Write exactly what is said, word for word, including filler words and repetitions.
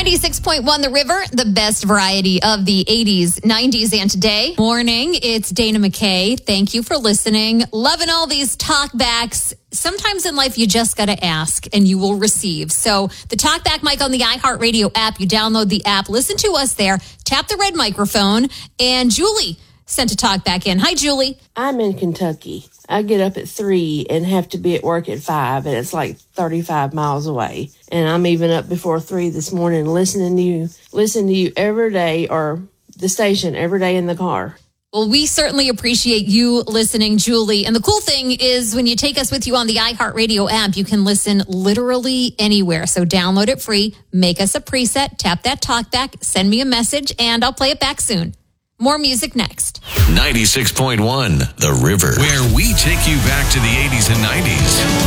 ninety-six point one The River, the best variety of the eighties, nineties, and today. Morning, it's Dana McKay. Thank you for listening. Loving all these talkbacks. Sometimes in life, you just got to ask and you will receive. So the talkback mic on the iHeartRadio app, you download the app, listen to us there, tap the red microphone, and Julie sent a talkback in. Hi, Julie. I'm in Kentucky. I get up at three and have to be at work at five, and it's like thirty-five miles away. And I'm even up before three this morning listening to you, listening to you every day, or the station every day in the car. Well, we certainly appreciate you listening, Julie. And the cool thing is when you take us with you on the iHeartRadio app, you can listen literally anywhere. So download it free, make us a preset, tap that talkback, send me a message, and I'll play it back soon. More music next. ninety-six point one The River, where we take you back to the eighties and nineties.